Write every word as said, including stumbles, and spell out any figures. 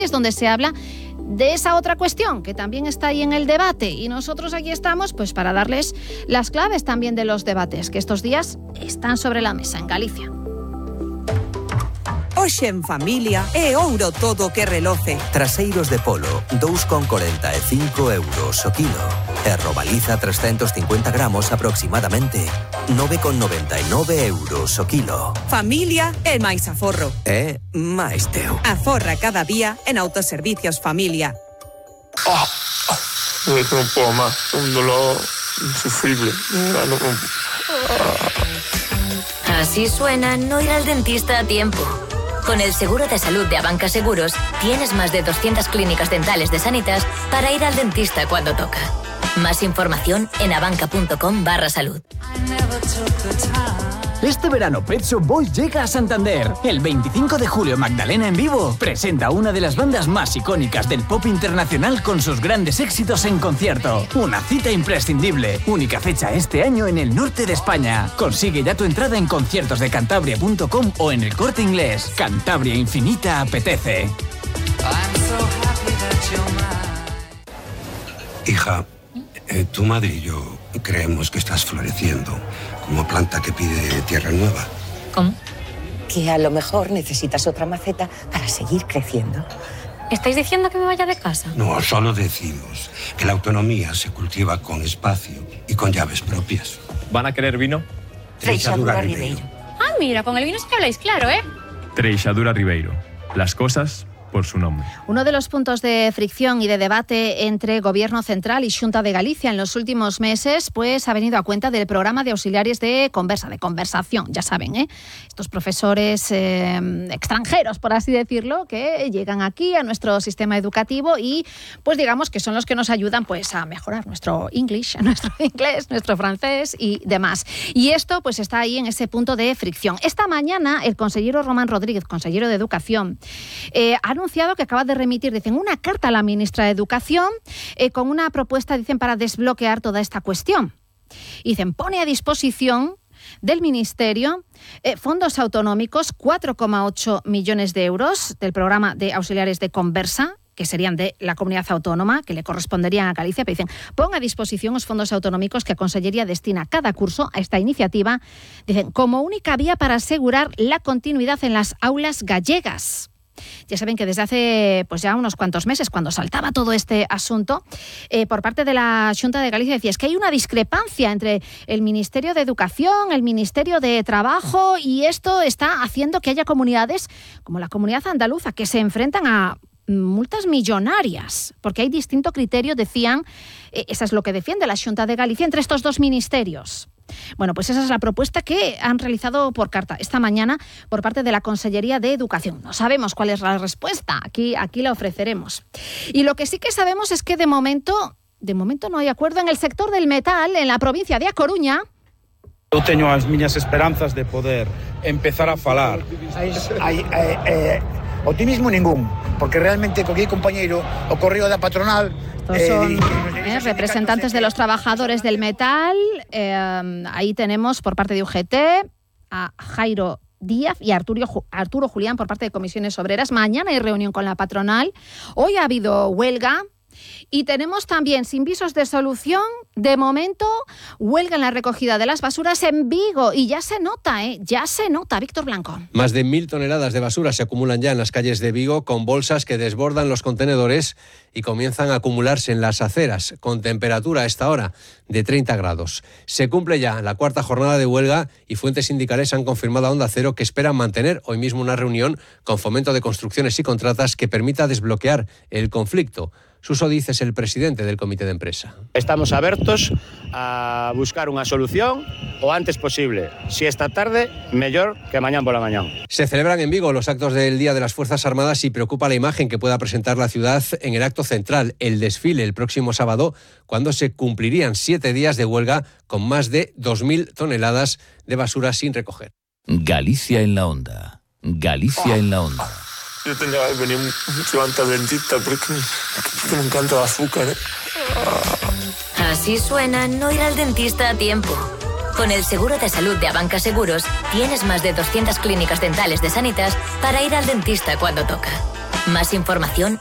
es donde se habla de esa otra cuestión que también está ahí en el debate, y nosotros aquí estamos pues para darles las claves también de los debates que estos días están sobre la mesa en Galicia. Hoxe en familia é ouro todo que reloce. Traseiros de polo, dous con corenta e cinco euros o kilo. E robaliza trescentos cincuenta gramos aproximadamente, nove con noventa e nove euros o kilo. Familia é máis aforro. É máis teu. Aforra cada día en Autoservicios Familia. Ah, oh, no puedo más. Un dolor insufrible. No, no, no. Ah. Así suena no ir al dentista a tiempo. Con el seguro de salud de Abanca Seguros, tienes más de doscientas clínicas dentales de Sanitas para ir al dentista cuando toca. Más información en abanca.com barra salud. Este verano Pet Shop Boys llega a Santander. El veinticinco de julio Magdalena en vivo presenta una de las bandas más icónicas del pop internacional con sus grandes éxitos en concierto. Una cita imprescindible. Única fecha este año en el norte de España. Consigue ya tu entrada en conciertos de cantabria punto com o en El Corte Inglés. Cantabria Infinita apetece. Hija, eh, tu madre y yo creemos que estás floreciendo como planta que pide tierra nueva. ¿Cómo? Que a lo mejor necesitas otra maceta para seguir creciendo. ¿Estáis diciendo que me vaya de casa? No, solo decimos que la autonomía se cultiva con espacio y con llaves propias. ¿Van a querer vino? Treixadura Ribeiro. Ah, mira, con el vino sí que habláis claro, ¿eh? Treixadura Ribeiro. Las cosas por su nombre. Uno de los puntos de fricción y de debate entre Gobierno Central y Xunta de Galicia en los últimos meses pues ha venido a cuenta del programa de auxiliares de conversa, de conversación, ya saben, ¿eh? Estos profesores eh, extranjeros, por así decirlo, que llegan aquí a nuestro sistema educativo y pues digamos que son los que nos ayudan pues a mejorar nuestro English, nuestro inglés, nuestro francés y demás. Y esto pues está ahí en ese punto de fricción. Esta mañana el consejero Román Rodríguez, consejero de Educación, eh, ha anunciado que acaba de remitir, dicen, una carta a la ministra de Educación eh, con una propuesta, dicen, para desbloquear toda esta cuestión. Y dicen, pone a disposición del Ministerio eh, fondos autonómicos, cuatro coma ocho millones de euros del programa de auxiliares de conversa, que serían de la comunidad autónoma, que le corresponderían a Galicia, pero dicen, pon a disposición los fondos autonómicos que a Consellería destina cada curso a esta iniciativa, dicen, como única vía para asegurar la continuidad en las aulas gallegas. Ya saben que desde hace pues ya unos cuantos meses, cuando saltaba todo este asunto, eh, por parte de la Xunta de Galicia decía, es que hay una discrepancia entre el Ministerio de Educación, el Ministerio de Trabajo, y esto está haciendo que haya comunidades como la comunidad andaluza que se enfrentan a multas millonarias, porque hay distinto criterio, decían, eh, eso es lo que defiende la Xunta de Galicia, entre estos dos ministerios. Bueno, pues esa es la propuesta que han realizado por carta esta mañana por parte de la Consellería de Educación. No sabemos cuál es la respuesta, aquí, aquí la ofreceremos. Y lo que sí que sabemos es que de momento, de momento no hay acuerdo en el sector del metal en la provincia de A Coruña. Eu teño as miñas esperanzas de poder empezar a falar. Hai, hai, eh, eh, optimismo ningún, porque realmente co que compañeiro o correo da patronal. Estos son eh, representantes de los trabajadores del metal. Eh, ahí tenemos por parte de U G T a Jairo Díaz y a Arturo, Arturo Julián por parte de Comisiones Obreras. Mañana hay reunión con la patronal. Hoy ha habido huelga. Y tenemos también, sin visos de solución, de momento, huelga en la recogida de las basuras en Vigo. Y ya se nota, ¿eh? Ya se nota, Víctor Blanco. Más de mil toneladas de basura se acumulan ya en las calles de Vigo, con bolsas que desbordan los contenedores y comienzan a acumularse en las aceras, con temperatura a esta hora de treinta grados. Se cumple ya la cuarta jornada de huelga y fuentes sindicales han confirmado a Onda Cero que esperan mantener hoy mismo una reunión con Fomento de Construcciones y Contratas que permita desbloquear el conflicto. Suso Diz es el presidente del comité de empresa. Estamos abertos a buscar unha solución o antes posible. Si esta tarde, mellor que mañán pola mañán. Se celebran en Vigo los actos del Día de las Fuerzas Armadas y preocupa la imagen que pueda presentar la ciudad en el acto central, el desfile el próximo sábado, cuando se cumplirían siete días de huelga con más de dos mil toneladas de basura sin recoger. Galicia en la onda. Galicia en la onda. Yo tenía que venir mucho antes al dentista porque, porque me encanta el azúcar, ¿eh? Así suena no ir al dentista a tiempo. Con el seguro de salud de Abanca Seguros tienes más de doscientas clínicas dentales de Sanitas para ir al dentista cuando toca. Más información